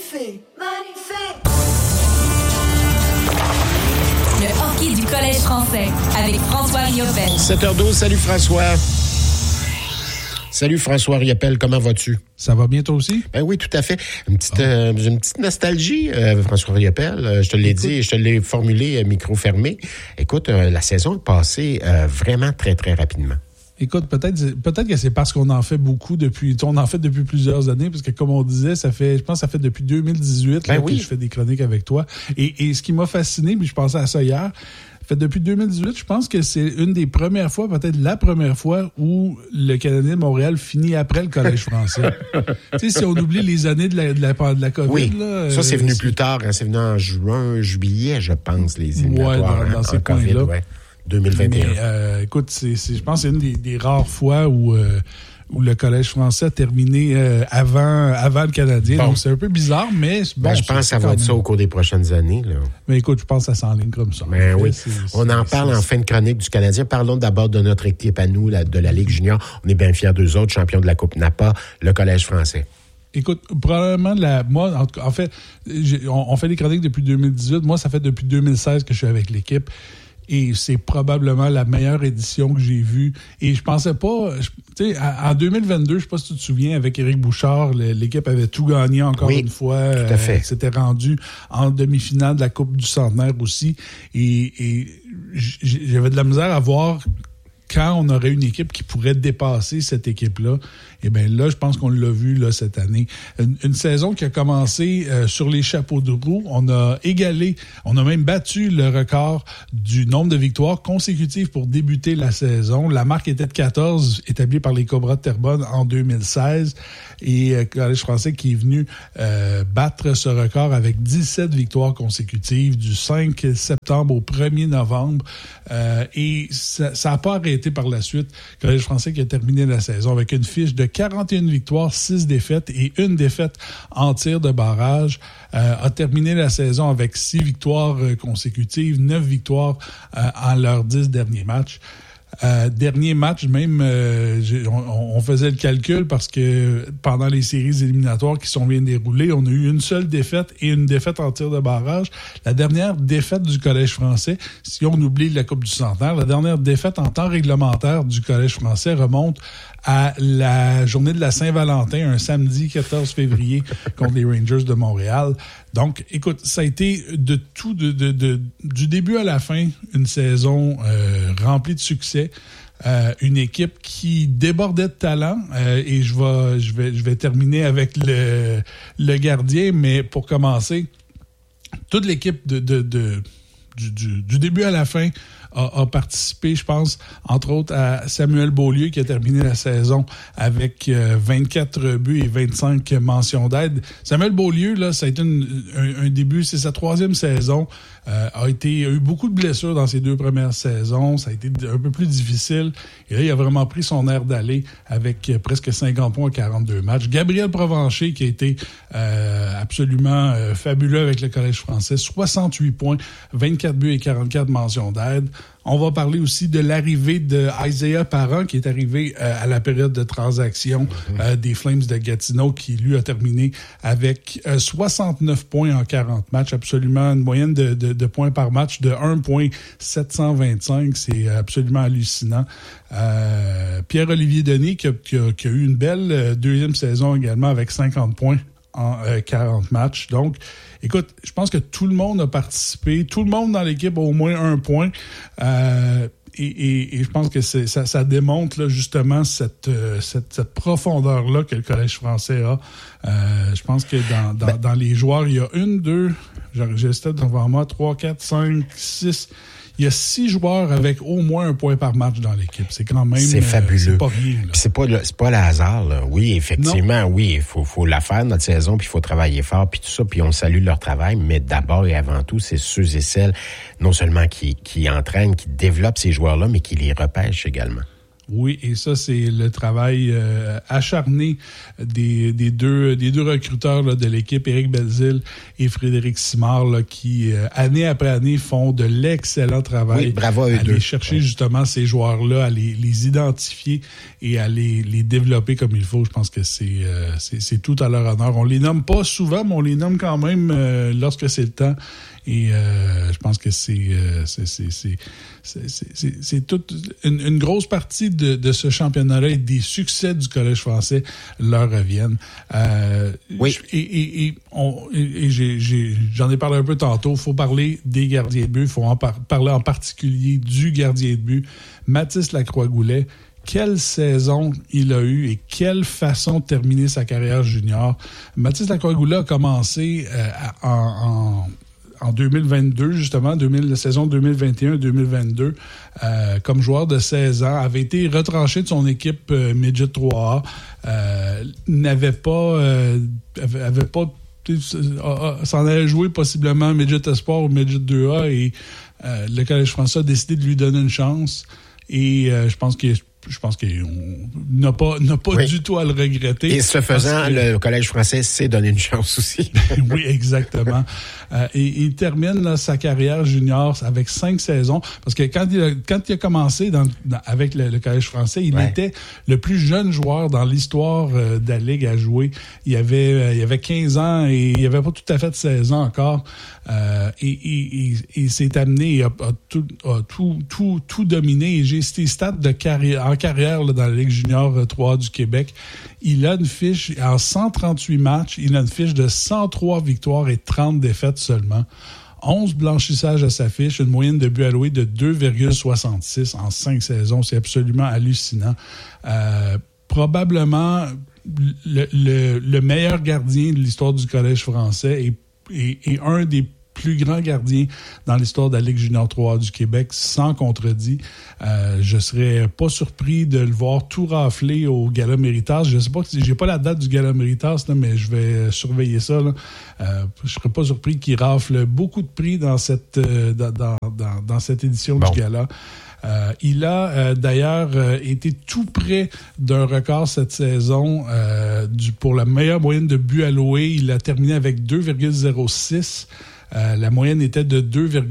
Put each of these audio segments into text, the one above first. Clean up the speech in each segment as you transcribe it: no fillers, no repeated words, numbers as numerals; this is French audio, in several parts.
Magnifique, magnifique. Le hockey du Collège français avec François Riopel. 7h12, salut François. Salut François Riopel, comment vas-tu? Ça va bien toi aussi? Ben oui, tout à fait. J'ai une petite nostalgie, François Riopel. Je te l'ai dit, je te l'ai formulé micro fermé. Écoute, la saison est passée vraiment très, très rapidement. Écoute, peut-être que c'est parce qu'on en fait beaucoup depuis plusieurs années, parce que comme on disait, je pense que ça fait depuis 2018 que je fais des chroniques avec toi. Et ce qui m'a fasciné, puis je pensais à ça hier, depuis 2018, je pense que c'est une des premières fois, peut-être la première fois, où le Canadien de Montréal finit après le Collège français. Tu sais, si on oublie les années de la COVID, oui. là... Ça, c'est venu plus tard. Hein, c'est venu en juillet, je pense, les éliminatoires. Ouais, dans ces points-là. Ouais. 2021. Mais, écoute, je pense que c'est une des rares fois où le Collège français a terminé avant le Canadien. Bon. Donc, c'est un peu bizarre, mais bon. Je pense que ça va être ça au cours des prochaines années. Là. Mais écoute, je pense que ça s'enligne comme ça. Ben oui. On en parle en fin de chronique du Canadien. Parlons d'abord de notre équipe à nous, de la Ligue junior. On est bien fiers d'eux autres, champions de la Coupe Napa, le Collège français. Écoute, probablement, moi, en fait, on fait des chroniques depuis 2018. Moi, ça fait depuis 2016 que je suis avec l'équipe. Et c'est probablement la meilleure édition que j'ai vue. Et je pensais pas... Tu sais, en 2022, je sais pas si tu te souviens, avec Éric Bouchard, l'équipe avait tout gagné encore une fois. Tout à fait. S'était rendu en demi-finale de la Coupe du Centenaire aussi. Et j'avais de la misère à voir quand on aurait une équipe qui pourrait dépasser cette équipe-là. Et bien là, je pense qu'on l'a vu là, cette année. Une saison qui a commencé sur les chapeaux de roue. On a même battu le record du nombre de victoires consécutives pour débuter la saison. La marque était de 14, établie par les Cobras de Terrebonne en 2016. Et Collège français qui est venu battre ce record avec 17 victoires consécutives du 5 septembre au 1er novembre. Et ça n'a pas arrêté par la suite. Collège français qui a terminé la saison avec une fiche de 41 victoires, 6 défaites et une défaite en tir de barrage. A terminé la saison avec 6 victoires consécutives, 9 victoires en leurs 10 derniers matchs. Dernier match, même, on faisait le calcul parce que pendant les séries éliminatoires qui sont bien déroulées, on a eu une seule défaite et une défaite en tir de barrage. La dernière défaite du Collège français, si on oublie la Coupe du Centenaire, la dernière défaite en temps réglementaire du Collège français remonte à la journée de la Saint-Valentin, un samedi 14 février contre les Rangers de Montréal. Donc, écoute, ça a été du début à la fin, une saison remplie de succès. Une équipe qui débordait de talent et je vais terminer avec le gardien, mais pour commencer, toute l'équipe du début à la fin a participé, je pense, entre autres à Samuel Beaulieu qui a terminé la saison avec 24 buts et 25 mentions d'aide. Samuel Beaulieu, là, ça a été un début, c'est sa 3e saison, a eu beaucoup de blessures dans ses 2 premières saisons, ça a été un peu plus difficile, et là, il a vraiment pris son air d'aller avec presque 50 points en 42 matchs. Gabriel Provencher qui a été absolument fabuleux avec le Collège français, 68 points, 24 buts et 44 mentions d'aide. On va parler aussi de l'arrivée de Isaiah Parent, qui est arrivé à la période de transaction des Flames de Gatineau, qui lui a terminé avec 69 points en 40 matchs. Absolument une moyenne de points par match de 1,725. C'est absolument hallucinant. Pierre-Olivier Denis, qui a eu une belle 2e saison également avec 50 points en 40 matchs. Donc, écoute, je pense que tout le monde a participé. Tout le monde dans l'équipe a au moins 1 point. Et je pense que ça démontre là, justement cette profondeur-là que le Collège français a. Je pense que dans les joueurs, il y a 1, 2, j'ai devant moi, 3, 4, 5, 6... Il y a 6 joueurs avec au moins 1 point par match dans l'équipe. C'est quand même... C'est fabuleux. C'est pas rien. C'est pas le hasard, là. Oui, effectivement, non. Oui, il faut la faire, notre saison, puis il faut travailler fort, puis tout ça, puis on salue leur travail, mais d'abord et avant tout, c'est ceux et celles, non seulement qui entraînent, qui développent ces joueurs-là, mais qui les repêchent également. Oui, et ça, c'est le travail acharné des deux recruteurs là, de l'équipe, Éric Belzile et Frédéric Simard, là, qui, année après année, font de l'excellent travail. Oui, bravo à eux deux. Aller chercher justement ces joueurs-là, à les identifier et à les développer comme il faut. Je pense que c'est tout à leur honneur. On les nomme pas souvent, mais on les nomme quand même lorsque c'est le temps. Et je pense que c'est toute une grosse partie de ce championnat-là et des succès du Collège français leur reviennent. Oui. J'en ai parlé un peu tantôt. Il faut parler des gardiens de but. Il faut parler en particulier du gardien de but, Mathis Lacroix-Goulet. Quelle saison il a eu et quelle façon de terminer sa carrière junior. Mathis Lacroix-Goulet a commencé en 2022, justement, la saison 2021-2022, comme joueur de 16 ans, avait été retranché de son équipe Midget 3A, avait pas s'en allait jouer possiblement Midget Espoir ou Midget 2A et le Collège français a décidé de lui donner une chance et je pense qu'il n'a pas oui. du tout à le regretter. Et ce faisant, le Collège français s'est donné une chance aussi. Oui, exactement. Et il termine là, sa carrière junior avec 5 saisons. Parce que quand il a commencé avec le Collège français, il était le plus jeune joueur dans l'histoire de la Ligue à jouer. Il avait 15 ans et il avait pas tout à fait 16 ans encore. Et s'est amené et a tout dominé. Et j'ai ces stats de carrière là, dans la Ligue junior 3 du Québec. Il a une fiche, en 138 matchs, il a une fiche de 103 victoires et 30 défaites seulement. 11 blanchissages à sa fiche, une moyenne de buts alloués de 2,66 en 5 saisons. C'est absolument hallucinant. Probablement le meilleur gardien de l'histoire du Collège français et un des plus grand gardien dans l'histoire de la Ligue junior 3 du Québec, sans contredit. Je serais pas surpris de le voir tout rafler au Gala Méritas. Je sais pas, j'ai pas la date du Gala Méritas, là, mais je vais surveiller ça. Là. Je serais pas surpris qu'il rafle beaucoup de prix dans cette édition du Gala. Il a d'ailleurs été tout près d'un record cette saison pour la meilleure moyenne de buts alloués. Il a terminé avec 2,06. La moyenne était de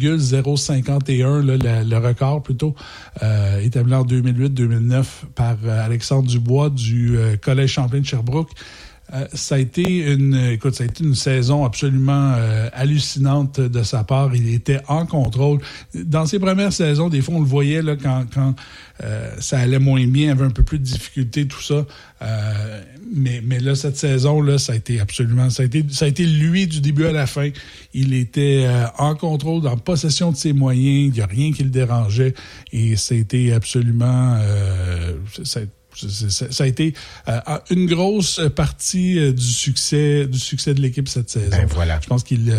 2,051, là, le record plutôt, établi en 2008-2009 par Alexandre Dubois du Collège Champlain de Sherbrooke. Ça a été une saison absolument hallucinante de sa part. Il était en contrôle. Dans ses premières saisons, des fois, on le voyait là quand ça allait moins bien, il avait un peu plus de difficultés, tout ça. Mais là, cette saison-là, ça a été lui du début à la fin. Il était en contrôle, en possession de ses moyens. Il n'y a rien qui le dérangeait. Et ça a été absolument... Ça a été une grosse partie du succès de l'équipe cette saison. Ben voilà. Je pense qu'il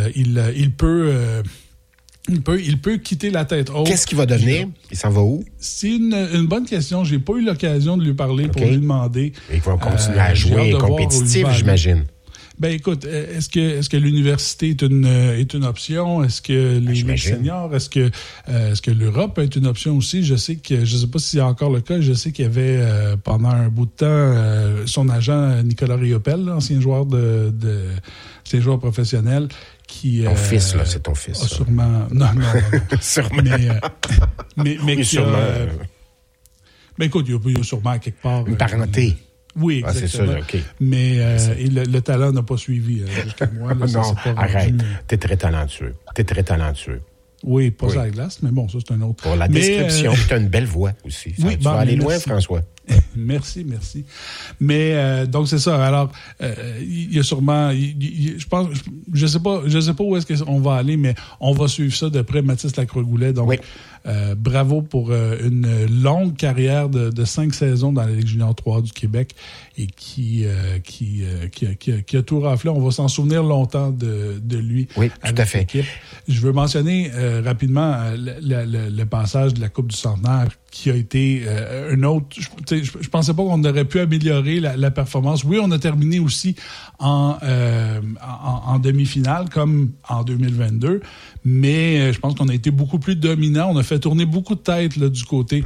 peut quitter la tête haute. Qu'est-ce qu'il va devenir? Il s'en va où? C'est une bonne question. J'ai pas eu l'occasion de lui parler pour lui demander. Il va continuer à jouer compétitif, j'imagine. Ben écoute, est-ce que l'université est une option? Est-ce que les ligues seniors, est-ce que l'Europe est une option aussi? Je sais pas si c'est encore le cas. Je sais qu'il y avait pendant un bout de temps son agent Nicolas Riopel, ancien joueur ancien joueur professionnel, qui ton fils là, c'est ton fils. Sûrement, non. Sûrement. Mais oui, sûrement. Ben écoute, il y a sûrement quelque part une parenté. Oui, exactement. C'est ça, OK. Mais le talent n'a pas suivi jusqu'à moi. Là, non, arrête. T'es très talentueux. Oui, pas à la glace, mais bon, ça, c'est un autre. Pour la description, tu as une belle voix aussi. Oui, tu vas aller loin, François. Merci. Mais donc c'est ça. Alors il y a sûrement, je pense, je sais pas où est-ce qu'on va aller, mais on va suivre ça de près. Mathis Lacroix-Goulet. Donc bravo pour une longue carrière de 5 saisons dans la Ligue junior 3 du Québec et qui a tout raflé. On va s'en souvenir longtemps de lui. Oui, tout à fait. L'équipe. Je veux mentionner rapidement le passage de la Coupe du Centenaire qui a été un autre. Je pensais pas qu'on aurait pu améliorer la performance. Oui, on a terminé aussi en demi-finale, comme en 2022, mais je pense qu'on a été beaucoup plus dominant. On a fait tourner beaucoup de têtes là, du côté.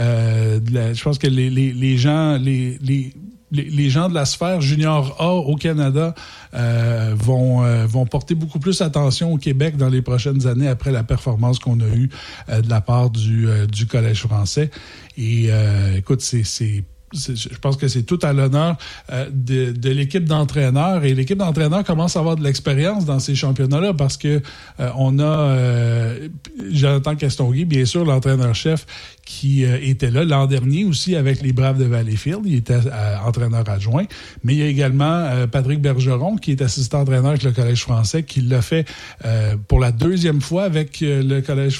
Je pense que les gens de la sphère junior A au Canada vont porter beaucoup plus attention au Québec dans les prochaines années après la performance qu'on a eue de la part du Collège français. Et écoute, je pense que c'est tout à l'honneur de l'équipe d'entraîneurs, et l'équipe d'entraîneurs commence à avoir de l'expérience dans ces championnats-là parce que on a Jonathan Castonguay, bien sûr, l'entraîneur-chef qui était là l'an dernier aussi avec les Braves de Valleyfield. Il était entraîneur adjoint. Mais il y a également Patrick Bergeron qui est assistant-entraîneur avec le Collège français, qui l'a fait pour la deuxième fois avec le Collège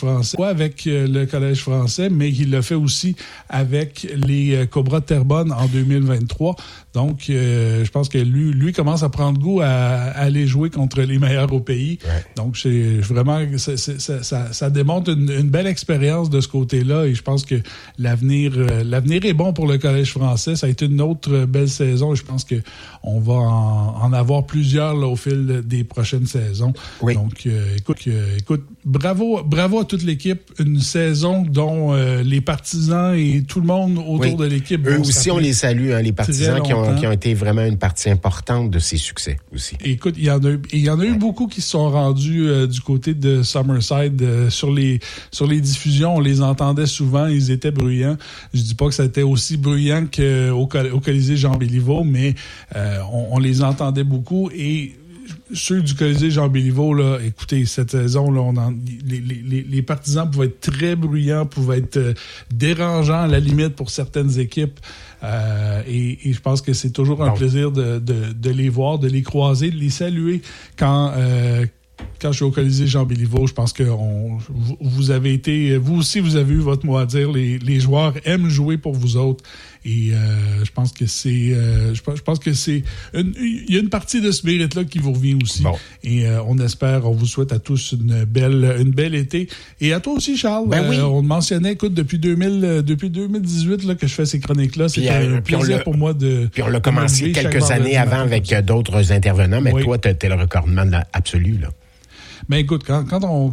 français, mais qui l'a fait aussi avec les Cobras de Terrebonne en 2023. Donc, je pense que lui commence à prendre goût à aller jouer contre les meilleurs au pays. Ouais. Donc, c'est vraiment ça démontre une belle expérience de ce côté-là, et je pense que l'avenir est bon pour le Collège français. Ça a été une autre belle saison, et je pense que on va en avoir plusieurs là, au fil des prochaines saisons. Oui. Donc, écoute, bravo à toute l'équipe. Une saison dont les partisans et tout le monde autour de l'équipe. Eux aussi, on les salue, hein, les partisans qui ont été vraiment une partie importante de ces succès aussi. Écoute, il y en a eu beaucoup qui se sont rendus du côté de Summerside sur les diffusions. On les entendait souvent, ils étaient bruyants. Je dis pas que ça était aussi bruyant qu'au Colisée Jean-Béliveau, mais on les entendait beaucoup. Et ceux du Colisée Jean-Béliveau, là, écoutez, cette saison, là, les partisans pouvaient être très bruyants, pouvaient être dérangeants à la limite pour certaines équipes. Et je pense que c'est toujours un plaisir de les voir, de les croiser, de les saluer quand je suis au Colisée Jean-Béliveau. Je pense que vous avez été, vous aussi, vous avez eu votre mot à dire. Les joueurs aiment jouer pour vous autres. Et je pense que il y a une partie de ce mérite-là qui vous revient aussi. Bon. Et on vous souhaite à tous une belle été. Et à toi aussi, Charles. Ben oui. On mentionnait, écoute, depuis 2018 là, que je fais ces chroniques-là. C'est un plaisir pour moi de... Puis on l'a commencé quelques années avant avec d'autres intervenants, mais toi, t'es le recordman absolu, là. Ben écoute, quand on...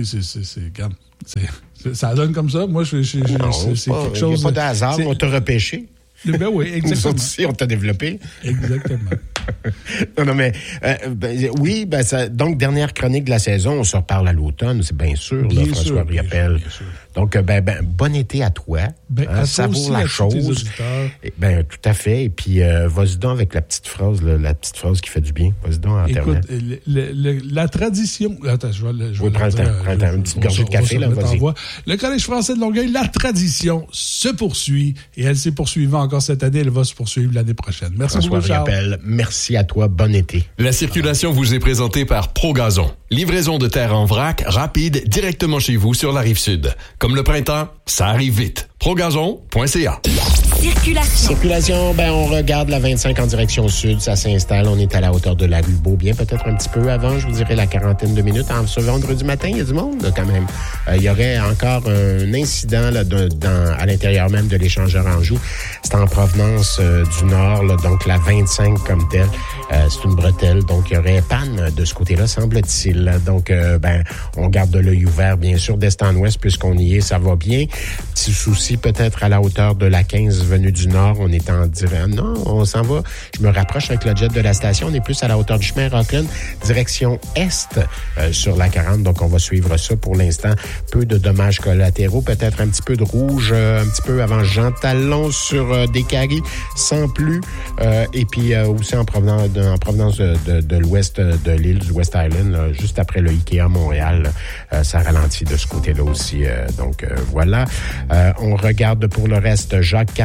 ça donne comme ça. Moi, c'est quelque chose... Il n'y a pas de hasard, on t'a repêché. Ben oui, exactement. Nous aussi, on t'a développé. Exactement. Non, mais oui, donc, dernière chronique de la saison, on se reparle à l'automne, c'est bien sûr, là, François Riopelle. Donc, bon été à toi. Savoure la chose. Tout à fait. Et puis, vas-y donc avec la petite phrase qui fait du bien. Vas-y donc en terminant. Écoute, la tradition... Attends, je vais prends une petite gorgée de café, là, vas-y. Le Collège français de Longueuil, la tradition se poursuit, et elle s'est poursuivie encore cette année, elle va se poursuivre l'année prochaine. Merci beaucoup, Charles. Merci à toi, bon été. La circulation vous est présentée par ProGazon. Livraison de terre en vrac, rapide, directement chez vous sur la Rive-Sud. Comme le printemps, ça arrive vite. Progazon.ca. Circulation. On regarde la 25 en direction sud, ça s'installe. On est à la hauteur de la rue Beaubien, peut-être un petit peu avant, je vous dirais la quarantaine de minutes. Ce vendredi matin, il y a du monde là, quand même. Il y aurait encore un incident là, à l'intérieur même de l'échangeur Anjou. C'est en provenance du nord, là, donc la 25 comme telle. C'est une bretelle, donc il y aurait panne de ce côté-là, semble-t-il. Donc, on garde l'œil ouvert, bien sûr, d'est en ouest, puisqu'on y est, ça va bien. Petit souci peut-être à la hauteur de la 15 venue du nord, on est en direct. Non, on s'en va. Je me rapproche avec le jet de la station. On est plus à la hauteur du chemin Rockland, direction est sur la 40. Donc, on va suivre ça pour l'instant. Peu de dommages collatéraux, peut-être un petit peu de rouge, un petit peu avant Jean Talon sur des caries, sans plus. Et puis aussi en provenance de l'ouest de l'île, du West Island, là, juste après le Ikea Montréal. Ça ralentit de ce côté-là aussi. Donc, voilà. On regarde pour le reste Jacques Cartier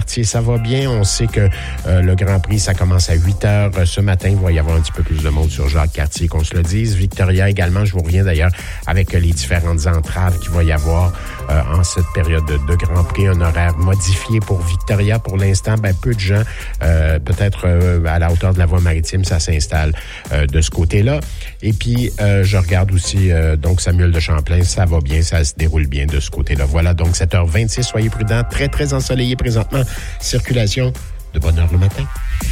Jacques-Cartier, ça va bien. On sait que le Grand Prix, ça commence à 8 heures ce matin. Il va y avoir un petit peu plus de monde sur Jacques-Cartier, qu'on se le dise. Victoria également, je vous reviens d'ailleurs avec les différentes entraves qu'il va y avoir en cette période de Grand Prix. Un horaire modifié pour Victoria. Pour l'instant, peu de gens, peut-être à la hauteur de la voie maritime, ça s'installe de ce côté-là. Et puis, je regarde aussi donc Samuel de Champlain, ça va bien, ça se déroule bien de ce côté-là. Voilà, donc 7h26, soyez prudents, très, très ensoleillé présentement. Circulation de bonne heure le matin.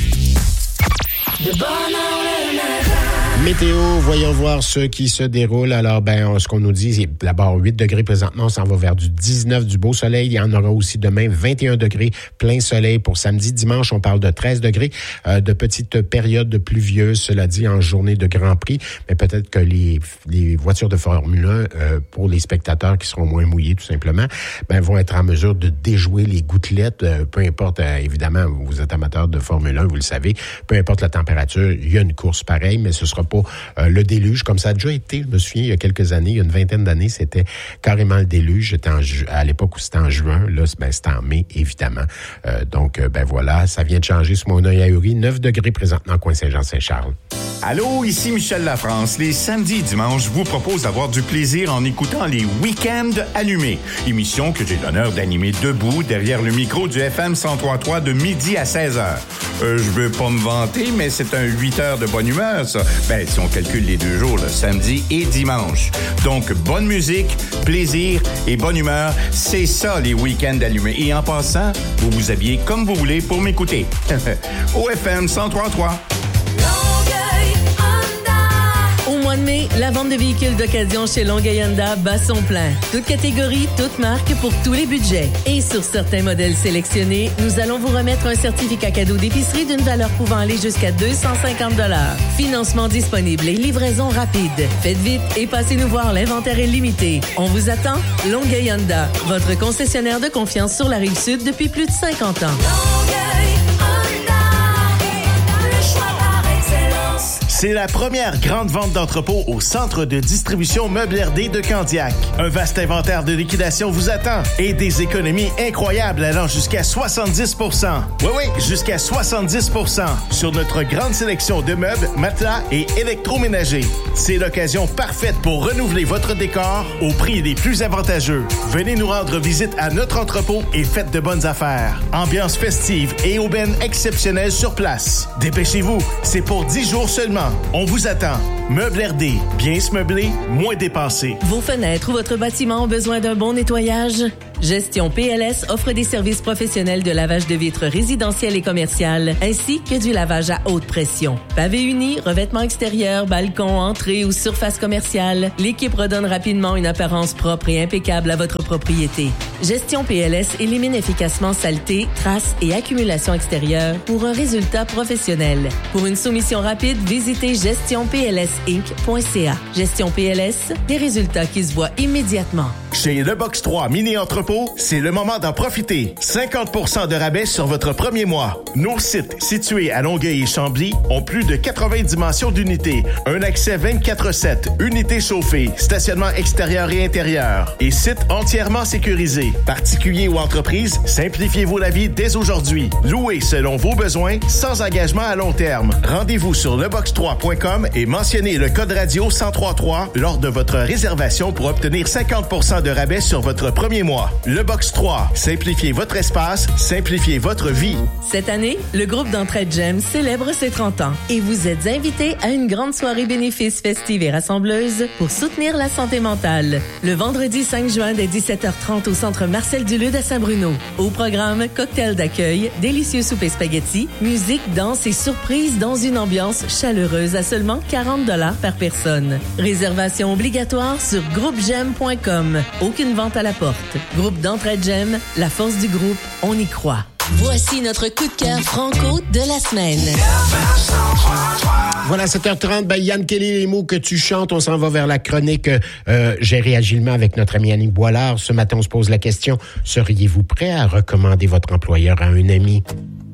De bonne heure le matin. Météo, voyons voir ce qui se déroule. Alors, ce qu'on nous dit, c'est d'abord 8 degrés présentement. On s'en va vers du 19, du beau soleil. Il y en aura aussi demain 21 degrés, plein soleil pour samedi. Dimanche, on parle de 13 degrés, de petites périodes pluvieuses, cela dit, en journée de Grand Prix. Mais peut-être que les voitures de Formule 1, pour les spectateurs qui seront moins mouillés, tout simplement, vont être en mesure de déjouer les gouttelettes. Peu importe, évidemment, vous êtes amateur de Formule 1, vous le savez. Peu importe la température, il y a une course pareille, mais ce sera pas le déluge, comme ça a déjà été. Je me souviens, il y a quelques années, il y a une vingtaine d'années, c'était carrément le déluge. C'était à l'époque où c'était en juin, là, c'était en mai, évidemment. Donc, voilà, ça vient de changer sous mon œil ahuri. 9 degrés présentement, coin Saint-Jean-Saint-Charles. Allô, ici Michel Lafrance. Les samedis et dimanches, je vous propose d'avoir du plaisir en écoutant les Week-ends allumés. Émission que j'ai l'honneur d'animer debout derrière le micro du FM 103.3 de midi à 16h. Je veux pas me vanter, mais c'est un 8 heures de bonne humeur, ça. Si on calcule les 2 jours, le samedi et dimanche. Donc, bonne musique, plaisir et bonne humeur, c'est ça, les Week-ends allumés. Et en passant, vous vous habillez comme vous voulez pour m'écouter. Au FM 103.3. Au mois de mai, la vente de véhicules d'occasion chez Longueuil Honda bat son plein. Toutes catégories, toutes marques pour tous les budgets. Et sur certains modèles sélectionnés, nous allons vous remettre un certificat cadeau d'épicerie d'une valeur pouvant aller jusqu'à 250 $. Financement disponible et livraison rapide. Faites vite et passez nous voir, l'inventaire est limité. On vous attend. Longueuil Honda, votre concessionnaire de confiance sur la Rive-Sud depuis plus de 50 ans. C'est la première grande vente d'entrepôt au centre de distribution Meubles RD de Candiac. Un vaste inventaire de liquidation vous attend et des économies incroyables allant jusqu'à 70%. Oui, jusqu'à 70% sur notre grande sélection de meubles, matelas et électroménagers. C'est l'occasion parfaite pour renouveler votre décor au prix les plus avantageux. Venez nous rendre visite à notre entrepôt et faites de bonnes affaires. Ambiance festive et aubaine exceptionnelle sur place. Dépêchez-vous, c'est pour 10 jours seulement. On vous attend. Meubles RD, bien se meubler, moins dépensé. Vos fenêtres ou votre bâtiment ont besoin d'un bon nettoyage? Gestion PLS offre des services professionnels de lavage de vitres résidentielles et commerciales, ainsi que du lavage à haute pression. Pavé uni, revêtement extérieur, balcon, entrée ou surface commerciale, l'équipe redonne rapidement une apparence propre et impeccable à votre propriété. Gestion PLS élimine efficacement saleté, traces et accumulation extérieure pour un résultat professionnel. Pour une soumission rapide, visitez gestionplsinc.ca. Gestion PLS, des résultats qui se voient immédiatement. Chez Le Box 3 Mini Entrepôt, c'est le moment d'en profiter. 50% de rabais sur votre premier mois. Nos sites situés à Longueuil et Chambly ont plus de 80 dimensions d'unités. Un accès 24/7, unités chauffées, stationnement extérieur et intérieur et site entièrement sécurisé. Particuliers ou entreprises, simplifiez-vous la vie dès aujourd'hui. Louez selon vos besoins, sans engagement à long terme. Rendez-vous sur lebox3.com et mentionnez le code radio 1033 lors de votre réservation pour obtenir 50% de rabais sur votre premier mois. Le Box 3, simplifiez votre espace, simplifiez votre vie. Cette année, le groupe d'entraide GEM célèbre ses 30 ans et vous êtes invités à une grande soirée bénéfice festive et rassembleuse pour soutenir la santé mentale. Le vendredi 5 juin dès 17h30 au centre Marcel Dulude à Saint-Bruno. Au programme, cocktail d'accueil, délicieux souper spaghetti, musique, danse et surprise dans une ambiance chaleureuse à seulement 40 $ par personne. Réservation obligatoire sur groupegem.com. Aucune vente à la porte. Groupe d'entraide GEM, la force du groupe, on y croit. Voici notre coup de cœur franco de la semaine. Voilà, 7h30, Yann Kelly, les mots que tu chantes, on s'en va vers la chronique Gérer agilement avec notre ami Annick Boilard. Ce matin, on se pose la question, seriez-vous prêt à recommander votre employeur à un ami?